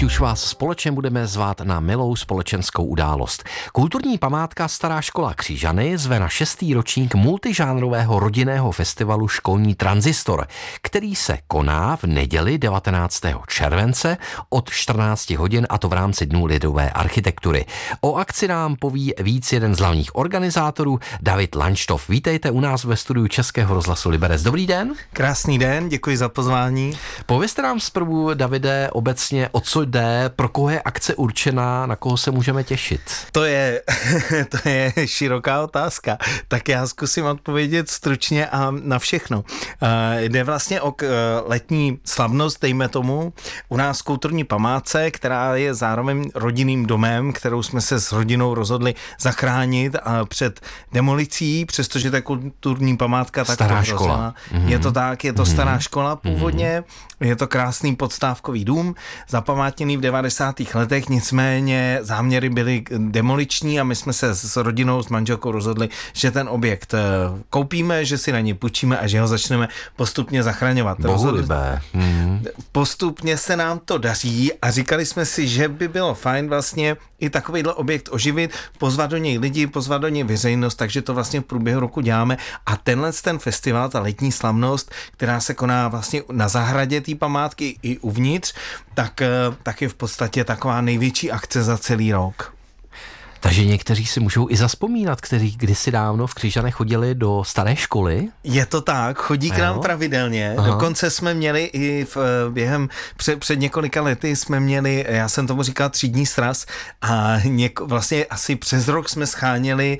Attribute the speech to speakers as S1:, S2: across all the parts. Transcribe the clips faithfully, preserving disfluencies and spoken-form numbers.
S1: Teď už vás společně budeme zvát na milou společenskou událost. Kulturní památka Stará škola Křižany zve na šestý ročník multižánrového rodinného festivalu Školní tranzistor, který se koná v neděli devatenáctého července od čtrnácti hodin, a to v rámci Dnů lidové architektury. O akci nám poví víc jeden z hlavních organizátorů, David Lanštov. Vítejte u nás ve studiu Českého rozhlasu Liberec. Dobrý den.
S2: Krásný den, děkuji za pozvání.
S1: Povězte nám zprvu, Davide, obecně o co jde, pro koho je akce určená, na koho se můžeme těšit?
S2: To je, to je široká otázka, tak já zkusím odpovědět stručně a na všechno. Uh, jde vlastně o uh, letní slavnost, dejme tomu, u nás v kulturní památce, která je zároveň rodinným domem, kterou jsme se s rodinou rozhodli zachránit uh, před demolicí, přestože ta kulturní památka tak
S1: Stará škola.
S2: Mm-hmm. Je to tak, je to mm-hmm. stará škola původně, mm-hmm. je to krásný podstávkový dům, zapamátněný v devadesátých letech, nicméně záměry byly demoliční a my jsme se s rodinou, s manželkou rozhodli, že ten objekt koupíme, že si na něj půjčíme a že ho začneme postupně zachraňovat.
S1: Bohulibé. Mm.
S2: Postupně se nám to daří a říkali jsme si, že by bylo fajn vlastně i takovýhle objekt oživit, pozvat do něj lidi, pozvat do něj veřejnost, takže to vlastně v průběhu roku děláme a tenhle ten festival, ta letní slavnost, která se koná vlastně na zahradě té památky i uvnitř, tak, tak je v podstatě taková největší akce za celý rok.
S1: Takže někteří si můžou i zaspomínat, kteří kdysi dávno v Křižanech chodili do staré školy.
S2: Je to tak, chodí k nám pravidelně. Aha. Dokonce jsme měli i v, během před, před několika lety jsme měli, já jsem tomu říkal třídní sraz a něko, vlastně asi přes rok jsme scháněli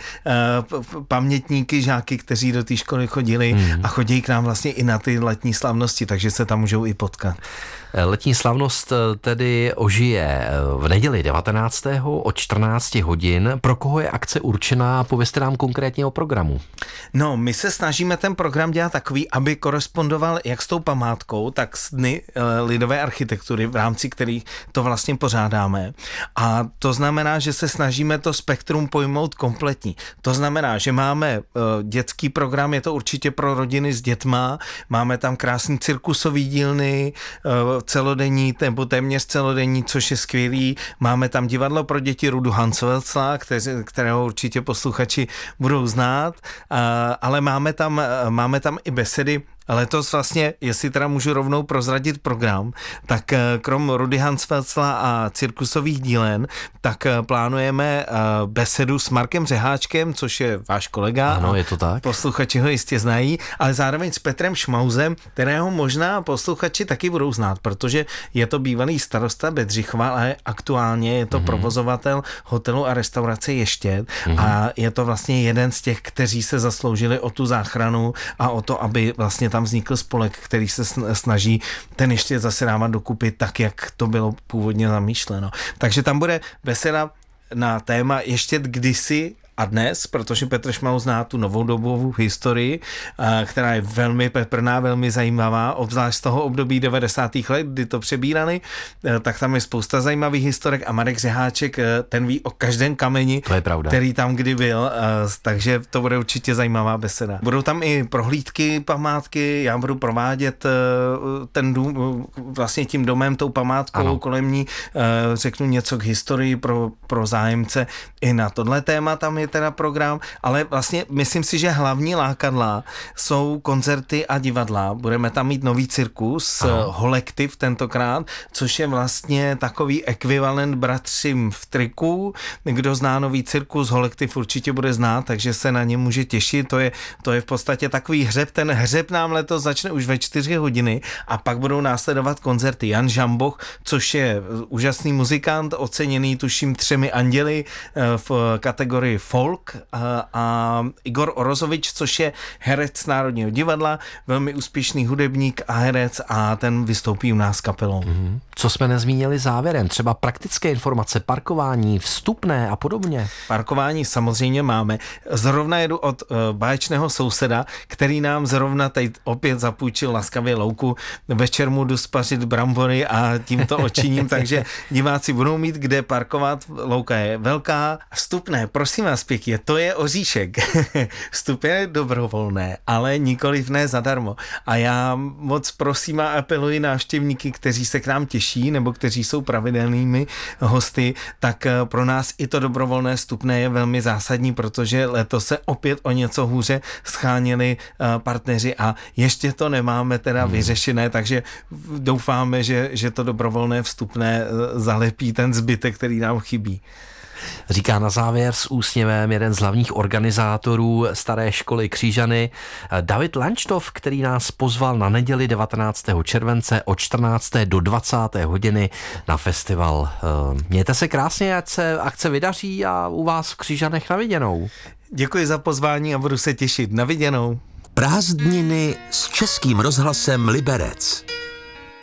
S2: uh, pamětníky, žáky, kteří do té školy chodili hmm. a chodí k nám vlastně i na ty letní slavnosti, takže se tam můžou i potkat.
S1: Letní slavnost tedy ožije v neděli devatenáctého od čtrnácti hodin. Pro koho je akce určená? Povězte nám konkrétně o programu.
S2: No, my se snažíme ten program dělat takový, aby korespondoval jak s tou památkou, tak s Dny lidové architektury, v rámci kterých to vlastně pořádáme. A to znamená, že se snažíme to spektrum pojmout kompletní. To znamená, že máme dětský program, je to určitě pro rodiny s dětma, máme tam krásný cirkusový dílny, celodenní, nebo téměř celodenní, což je skvělý. Máme tam divadlo pro děti Rudu Hanswelzla, kterého určitě posluchači budou znát, ale máme tam, máme tam i besedy. Letos vlastně, jestli teda můžu rovnou prozradit program, tak krom Rudy Hanswelzla a cirkusových dílen, tak plánujeme besedu s Markem Řeháčkem, což je váš kolega.
S1: Ano, je to tak.
S2: Posluchači ho jistě znají, ale zároveň s Petrem Šmauzem, kterého možná posluchači taky budou znát, protože je to bývalý starosta Bedřichova, ale aktuálně je to mm-hmm. provozovatel hotelu a restaurace Ještěd mm-hmm. a je to vlastně jeden z těch, kteří se zasloužili o tu záchranu a o to, aby vlastně tam vznikl spolek, který se snaží ten ještě zase dávat dokupy tak, jak to bylo původně zamýšleno. Takže tam bude beseda na téma ještě kdysi a dnes, protože Petr Šmaus zná tu novou dobovou historii, která je velmi peprná, velmi zajímavá, obzvlášť z toho období devadesátých let, kdy to přebírali, tak tam je spousta zajímavých historek a Marek Řeháček, ten ví o každém kameni,
S1: to je pravda,
S2: který tam kdy byl, takže to bude určitě zajímavá beseda. Budou tam i prohlídky památky, já budu provádět ten dům, vlastně tím domem, tou památkou ano. kolem ní, řeknu něco k historii pro, pro zájemce i na tohle téma, tam je teda program, ale vlastně myslím si, že hlavní lákadla jsou koncerty a divadla. Budeme tam mít nový cirkus, Aha. Holektiv tentokrát, což je vlastně takový ekvivalent Bratřím v triku. Kdo zná nový cirkus, Holektiv určitě bude znát, takže se na ně může těšit. To je, to je v podstatě takový hřeb. Ten hřeb nám letos začne už ve čtyři hodiny a pak budou následovat koncerty. Jan Žamboch, což je úžasný muzikant, oceněný tuším třemi anděli v kategorii folk a, a Igor Orozovič, což je herec Národního divadla, velmi úspěšný hudebník a herec a ten vystoupí u nás kapelou.
S1: Mm-hmm. Co jsme nezmínili závěrem? Třeba praktické informace, parkování, vstupné a podobně?
S2: Parkování samozřejmě máme. Zrovna jedu od uh, báječného souseda, který nám zrovna tady opět zapůjčil laskavě louku. Večer mu jdu spařit brambory a tímto očiním, takže diváci budou mít kde parkovat. Louka je velká. Vstupné, prosím vás pěkně, to je oříšek. Vstup je dobrovolné, ale nikoliv ne zadarmo. A já moc prosím a apeluji návštěvníky, kteří se k nám těší, další, nebo kteří jsou pravidelnými hosty, tak pro nás i to dobrovolné vstupné je velmi zásadní, protože letos se opět o něco hůře scháněli partneři a ještě to nemáme teda vyřešené, takže doufáme, že, že to dobrovolné vstupné zalepí ten zbytek, který nám chybí.
S1: Říká na závěr s úsměvem jeden z hlavních organizátorů Staré školy Křížany, David Lanštov, který nás pozval na neděli devatenáctého července od čtrnácté do dvacáté hodiny na festival. Mějte se krásně, ať se akce vydaří a u vás v Křížanech na viděnou.
S2: Děkuji za pozvání a budu se těšit. Na viděnou.
S3: Prázdniny s Českým rozhlasem Liberec.